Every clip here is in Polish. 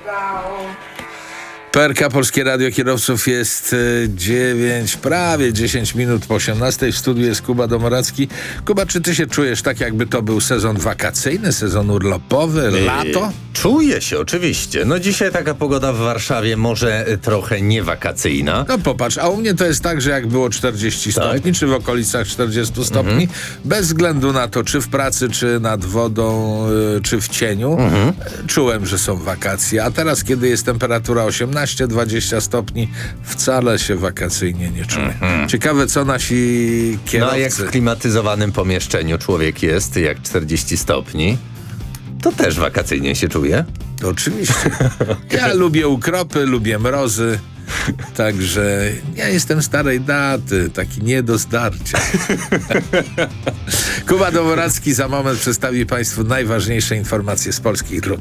PRK Polskie Radio Kierowców jest prawie 10 minut po 18. W studiu jest Kuba Domoracki. Kuba, czy ty się czujesz tak, jakby to był sezon wakacyjny, sezon urlopowy, lato? Czuję się, oczywiście. No dzisiaj taka pogoda w Warszawie może trochę niewakacyjna. No popatrz, a u mnie to jest tak, że jak było 40 stopni, czy w okolicach 40 stopni, bez względu na to, czy w pracy, czy nad wodą, czy w cieniu, czułem, że są wakacje. A teraz, kiedy jest temperatura 18-20 stopni, wcale się wakacyjnie nie czuję. Ciekawe, co nasi kierowcy... No a jak w klimatyzowanym pomieszczeniu człowiek jest, jak 40 stopni, to też wakacyjnie się czuje? Oczywiście. Ja lubię ukropy, lubię mrozy. Także ja jestem starej daty, taki nie do zdarcia. Kuba Domoracki za moment przedstawi Państwu najważniejsze informacje z polskich dróg.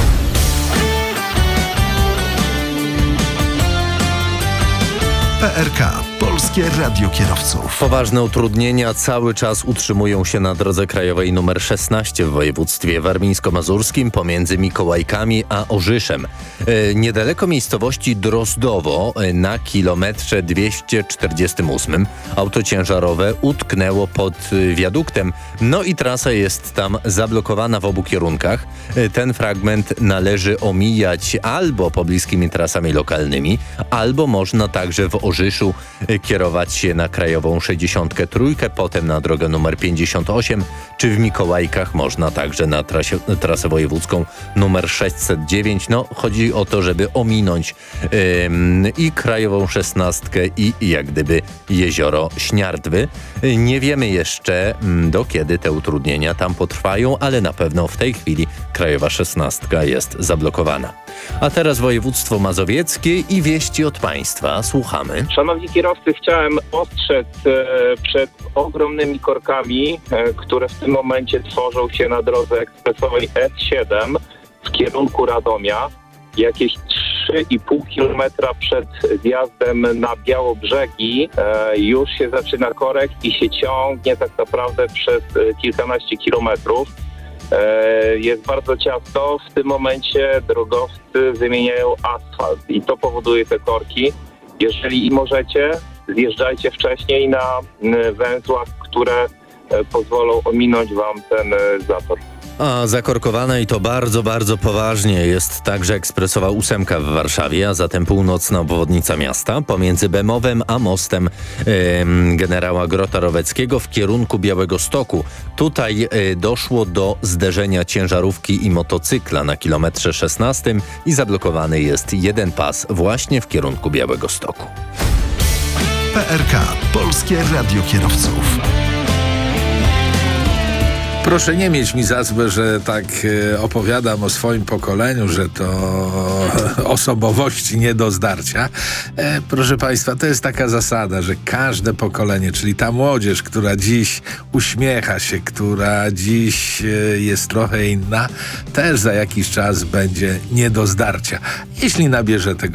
PRK Polskie Radio Kierowców. Poważne utrudnienia cały czas utrzymują się na drodze krajowej nr 16 w województwie warmińsko-mazurskim pomiędzy Mikołajkami a Orzyszem. Niedaleko miejscowości Drozdowo na kilometrze 248 auto ciężarowe utknęło pod wiaduktem. No i trasa jest tam zablokowana w obu kierunkach. Ten fragment należy omijać albo pobliskimi trasami lokalnymi, albo można także w Orzyszu kierować się na krajową 63, potem na drogę numer 58, czy w Mikołajkach można także na trasę wojewódzką numer 609. No, chodzi o to, żeby ominąć i krajową 16 i jak gdyby jezioro Śniardwy. Nie wiemy jeszcze, do kiedy te utrudnienia tam potrwają, ale na pewno w tej chwili krajowa 16 jest zablokowana. A teraz województwo mazowieckie i wieści od państwa. Słuchamy. Szanowni kierowcy, chciałem ostrzec przed ogromnymi korkami, które w tym momencie tworzą się na drodze ekspresowej S7 w kierunku Radomia. Jakieś 3,5 kilometra przed wjazdem na Białobrzegi już się zaczyna korek i się ciągnie tak naprawdę przez kilkanaście kilometrów. Jest bardzo ciasno. W tym momencie drogowcy wymieniają asfalt i to powoduje te korki. Jeżeli możecie, zjeżdżajcie wcześniej na węzłach, które pozwolą ominąć wam ten zator. A zakorkowana i to bardzo, bardzo poważnie jest także ekspresowa 8 w Warszawie, a zatem północna obwodnica miasta pomiędzy Bemowem a mostem generała Grota-Roweckiego w kierunku Białegostoku. Tutaj doszło do zderzenia ciężarówki i motocykla na kilometrze 16 i zablokowany jest jeden pas właśnie w kierunku Białegostoku. PRK Polskie Radio Kierowców. Proszę nie mieć mi za złe, że tak opowiadam o swoim pokoleniu, że to osobowości nie do zdarcia. Proszę Państwa, to jest taka zasada, że każde pokolenie, czyli ta młodzież, która dziś uśmiecha się, która dziś jest trochę inna, też za jakiś czas będzie nie do zdarcia. Jeśli nabierze tego